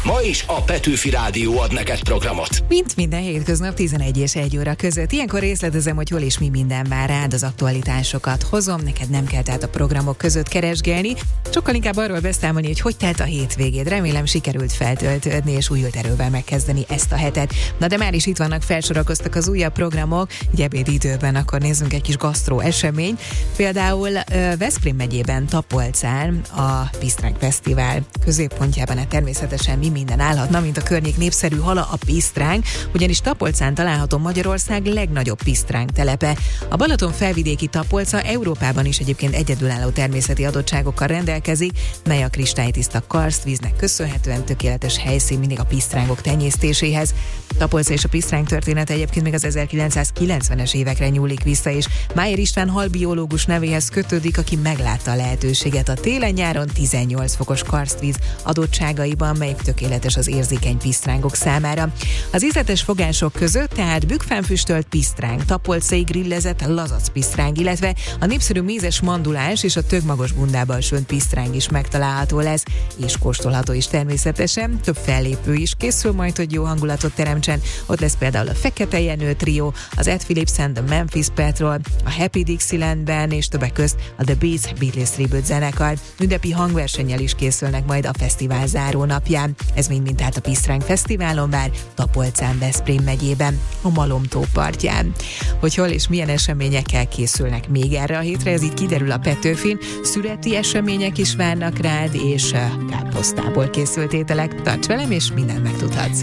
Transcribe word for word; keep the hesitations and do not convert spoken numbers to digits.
Ma is a Petőfi Rádió ad neked programot. Mint minden hétköznap tizenegy és egy óra között. Ilyenkor részletezem, hogy hol és mi minden vár rád, az aktualitásokat hozom, neked nem kell tehát a programok között keresgélni, sokkal inkább arról beszámolni, hogy hogy telt a hétvégéd. Remélem sikerült feltöltődni és újult erővel megkezdeni ezt a hetet. Na de már is itt vannak, felsorakoztak az újabb programok, így ebédidőben akkor nézzünk egy kis gasztró esemény. Például uh, Veszprém megyében, Tapolcán a Pisztránk Fesztivál középpontjában hát természetesen mi minden állhatna, mint a környék népszerű hala, a pisztránk, ugyanis Tapolcán található Magyarország legnagyobb pisztránk telepe. A Balaton felvidéki Tapolca Európában is egyébként egyedülálló természeti adottságokkal rendelkezik, mely a kristálytiszta karsztvíznek köszönhetően tökéletes helyszín mindig a pisztrángok tenyésztéséhez. Tapolca és a pisztránk története egyébként még az ezerkilencszázkilencvenes évekre nyúlik vissza, és Májer István halbiológus nevéhez kötődik, aki meglátta a lehetőséget a télen-nyáron tizennyolc fokos karsztvíz adottságaiban, mely tökéletes az érzékeny pisztrángok számára. Az ízletes fogások között tehát bükkfánfüstölt pisztránk, tapolcai grillezett lazac pisztránk, illetve a népszerű mézes mandulás és a tögmagos bundával sönt pisztránk is megtalálható lesz, és kóstolható is természetesen. Több fellépő is készül majd, hogy jó hangulatot teremtsen. Ott lesz például a Fekete Jenő trió, az Ed Phillips and the Memphis Petrol, a Happy Dixielandben és többek közt a The Beats Beatles Tribute zenekar. Ünnepi hangversennyel is készülnek majd a fesztivál záró napján. Ez mind-mind tehát a Pisztránk Fesztiválon vár, Tapolcán, Veszprém megyében, a Malomtó partján. Hogy hol és milyen eseményekkel készülnek még erre a hétre, ez így kiderül a Petőfin. Születi események is várnak rád, és káposztából készült ételek. Tarts velem, és mindent megtudhatsz.